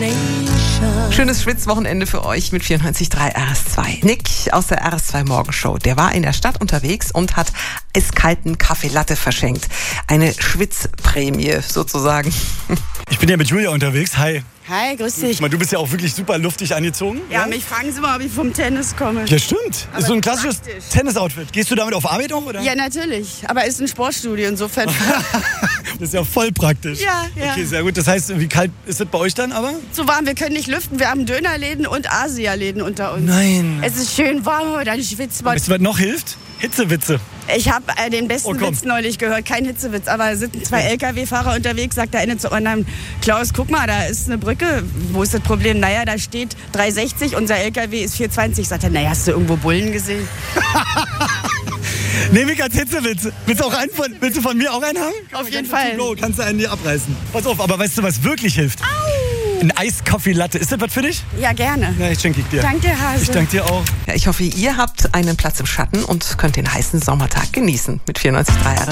Schönes Schwitzwochenende für euch mit 94.3 RS2. Nick aus der RS2 Morgenshow, der war in der Stadt unterwegs und hat eiskalten Kaffee Latte verschenkt. Eine Schwitzprämie sozusagen. Ich bin ja mit Julia unterwegs. Hi. Hi, grüß dich. Du bist ja auch wirklich super luftig angezogen. Ja, mich fragen sie mal, ob ich vom Tennis komme. Ja, stimmt. Aber ist so ein klassisches praktisch. Tennisoutfit. Gehst du damit auf Arbeit auch, oder? Ja, natürlich. Aber ist ein Sportstudio, insofern. Das ist ja voll praktisch. Ja. Okay, sehr gut. Das heißt, wie kalt ist es bei euch dann aber? So warm, wir können nicht lüften. Wir haben Dönerläden und Asia-Läden unter uns. Nein. Es ist schön warm, aber dann schwitzt man. Weißt du, was noch hilft? Hitzewitze. Ich habe den besten komm. Witz neulich gehört. Kein Hitzewitz, aber es sind zwei LKW-Fahrer unterwegs. Sagt der eine zu anderen, Klaus, guck mal, da ist eine Brücke. Wo ist das Problem? Naja, da steht 3,60, unser LKW ist 4,20. Sagt er, naja, hast du irgendwo Bullen gesehen? Nehme ich als Hitzewitz. Willst du von mir auch einen haben? Auf jeden Fall. Go, kannst du einen dir abreißen. Pass auf, aber weißt du, was wirklich hilft? Ein Eiskaffee-Latte. Ist das was für dich? Ja, gerne. Ja, ich schenke ich dir. Danke, Hase. Ich danke dir auch. Ja, ich hoffe, ihr habt einen Platz im Schatten und könnt den heißen Sommertag genießen mit 94.3 RS2.